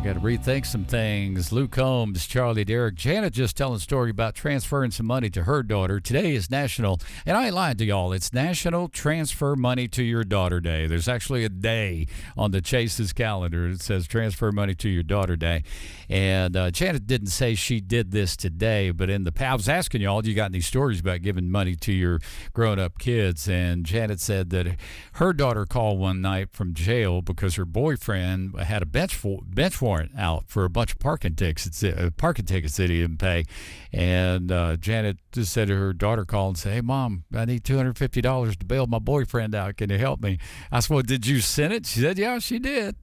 Got to rethink some things. Luke Combs, Charlie Derrick. Janet just telling a story about transferring some money to her daughter. Today is National, and I ain't lying to y'all, it's National Transfer Money to Your Daughter Day. There's actually a day on the Chase's calendar that says Transfer Money to Your Daughter Day. And Janet didn't say she did this today, but I was asking y'all, do you got any stories about giving money to your grown-up kids? And Janet said that her daughter called one night from jail because her boyfriend had a bench warrant out for a bunch of parking tickets that he didn't pay. And Janet just said to her daughter, called and said, "Hey, Mom, I need $250 to bail my boyfriend out. Can you help me?" I said, "Well, did you send it?" She said, "Yeah, she did."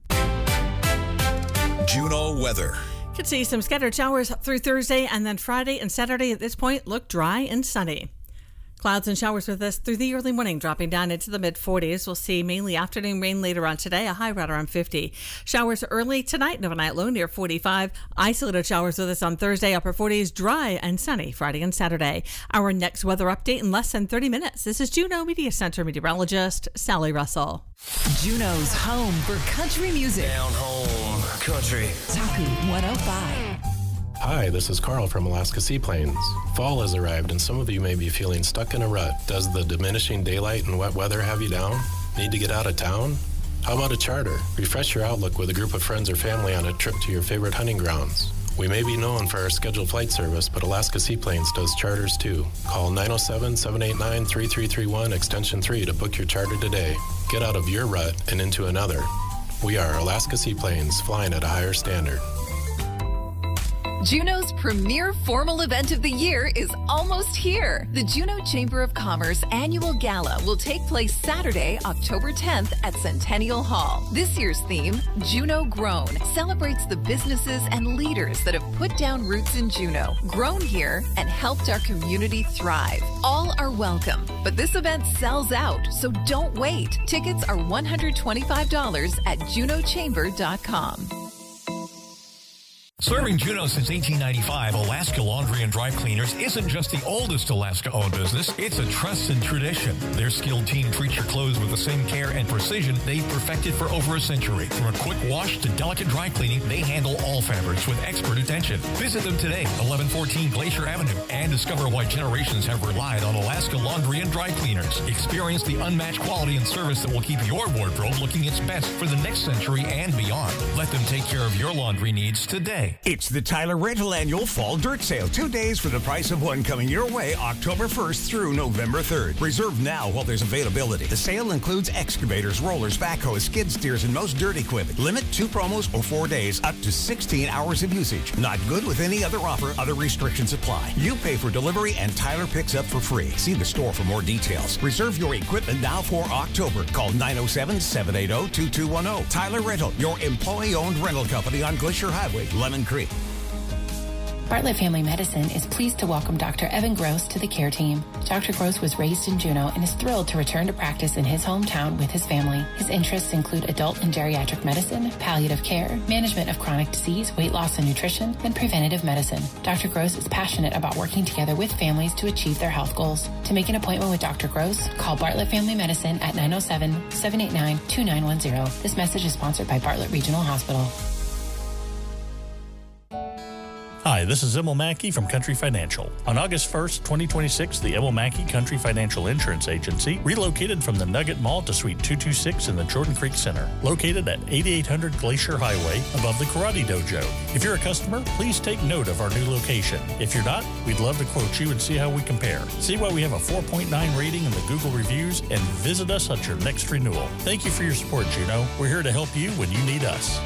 Juneau weather. Could see some scattered showers through Thursday, and then Friday and Saturday at this point look dry and sunny. Clouds and showers with us through the early morning, dropping down into the mid-40s. We'll see mainly afternoon rain later on today, a high right around 50. Showers early tonight, overnight low near 45. Isolated showers with us on Thursday, upper 40s, dry and sunny Friday and Saturday. Our next weather update in less than 30 minutes. This is Juneau Media Center meteorologist Sally Russell. Juneau's home for country music. Down home country. Taku 105. Hi, this is Carl from Alaska Seaplanes. Fall has arrived and some of you may be feeling stuck in a rut. Does the diminishing daylight and wet weather have you down? Need to get out of town? How about a charter? Refresh your outlook with a group of friends or family on a trip to your favorite hunting grounds. We may be known for our scheduled flight service, but Alaska Seaplanes does charters too. Call 907-789-3331 extension 3 to book your charter today. Get out of your rut and into another. We are Alaska Seaplanes, flying at a higher standard. Juneau's premier formal event of the year is almost here. The Juneau Chamber of Commerce Annual Gala will take place Saturday, October 10th at Centennial Hall. This year's theme, Juneau Grown, celebrates the businesses and leaders that have put down roots in Juneau, grown here, and helped our community thrive. All are welcome, but this event sells out, so don't wait. Tickets are $125 at juneauchamber.com. Serving Juneau since 1895, Alaska Laundry and Dry Cleaners isn't just the oldest Alaska-owned business, it's a trust and tradition. Their skilled team treats your clothes with the same care and precision they've perfected for over a century. From a quick wash to delicate dry cleaning, they handle all fabrics with expert attention. Visit them today, 1114 Glacier Avenue, and discover why generations have relied on Alaska Laundry and Dry Cleaners. Experience the unmatched quality and service that will keep your wardrobe looking its best for the next century and beyond. Let them take care of your laundry needs today. It's the Tyler Rental Annual Fall Dirt Sale. 2 days for the price of one coming your way October 1st through November 3rd. Reserve now while there's availability. The sale includes excavators, rollers, backhoes, skid steers, and most dirt equipment. Limit 2 promos or 4 days, up to 16 hours of usage. Not good with any other offer. Other restrictions apply. You pay for delivery and Tyler picks up for free. See the store for more details. Reserve your equipment now for October. Call 907-780-2210. Tyler Rental, your employee-owned rental company on Glacier Highway, Lemon Creek. Bartlett Family Medicine is pleased to welcome Dr. Evan Gross to the care team. Dr. Gross was raised in Juneau and is thrilled to return to practice in his hometown with his family. His interests include adult and geriatric medicine, palliative care, management of chronic disease, weight loss and nutrition, and preventative medicine. Dr. Gross is passionate about working together with families to achieve their health goals. To make an appointment with Dr. Gross, call Bartlett Family Medicine at 907-789-2910. This message is sponsored by Bartlett Regional Hospital. Hi, this is Emil Mackey from Country Financial. On August 1st, 2026, the Emil Mackey Country Financial Insurance Agency relocated from the Nugget Mall to Suite 226 in the Jordan Creek Center, located at 8800 Glacier Highway above the Karate Dojo. If you're a customer, please take note of our new location. If you're not, we'd love to quote you and see how we compare. See why we have a 4.9 rating in the Google reviews and visit us at your next renewal. Thank you for your support, Juneau. We're here to help you when you need us.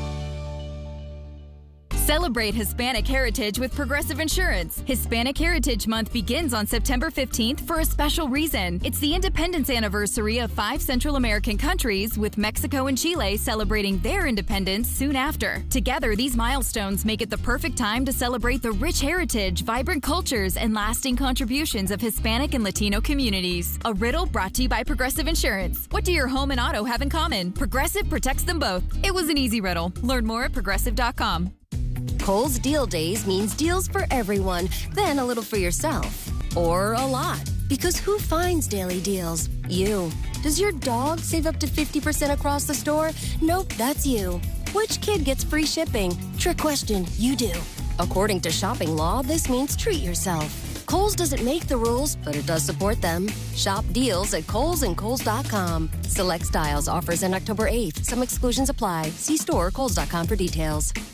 Celebrate Hispanic Heritage with Progressive Insurance. Hispanic Heritage Month begins on September 15th for a special reason. It's the independence anniversary of 5 Central American countries, with Mexico and Chile celebrating their independence soon after. Together, these milestones make it the perfect time to celebrate the rich heritage, vibrant cultures, and lasting contributions of Hispanic and Latino communities. A riddle brought to you by Progressive Insurance. What do your home and auto have in common? Progressive protects them both. It was an easy riddle. Learn more at progressive.com. Kohl's Deal Days means deals for everyone, then a little for yourself. Or a lot. Because who finds daily deals? You. Does your dog save up to 50% across the store? Nope, that's you. Which kid gets free shipping? Trick question, you do. According to shopping law, this means treat yourself. Kohl's doesn't make the rules, but it does support them. Shop deals at Kohl's and Kohl's.com. Select styles offers in October 8th. Some exclusions apply. See store or Kohl's.com for details.